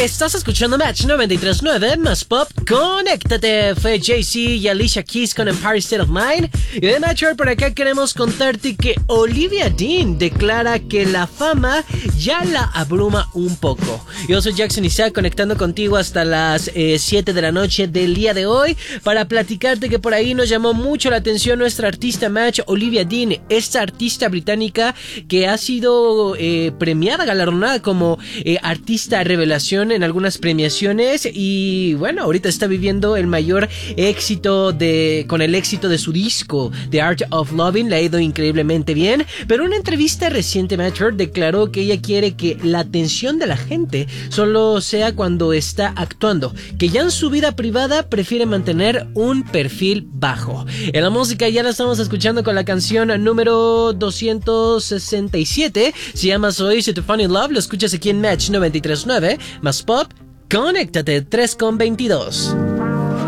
Estás escuchando Match 93.9 más pop. Conéctate. Fue Jay-Z y Alicia Keys con Empire State of Mind. Y de Match por acá queremos contarte que Olivia Dean declara que la fama ya la abruma un poco. Yo soy Jackson Isaac, conectando contigo hasta las 7 de la noche del día de hoy para platicarte que por ahí nos llamó mucho la atención nuestra artista Match, Olivia Dean, esta artista británica que ha sido premiada, galardonada como artista revelación en algunas premiaciones, y bueno, ahorita está viviendo el mayor éxito con el éxito de su disco The Art of Loving. Le ha ido increíblemente bien, pero en una entrevista reciente Match declaró que ella quiere que la atención de la gente solo sea cuando está actuando, que ya en su vida privada prefiere mantener un perfil bajo. En la música ya la estamos escuchando con la canción número 267, se llama So Easy to Fall in Love. Lo escuchas aquí en Match 93.9 más pop. Conéctate 3:22.